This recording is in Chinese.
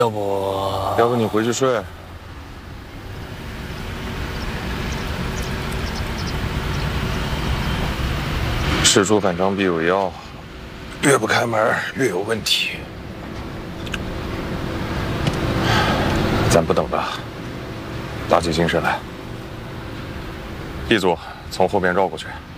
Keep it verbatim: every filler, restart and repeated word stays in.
要不， 要不你回去睡。事出反常必有妖，越不开门越有问题。咱不等了，打起精神来。一组从后边绕过去。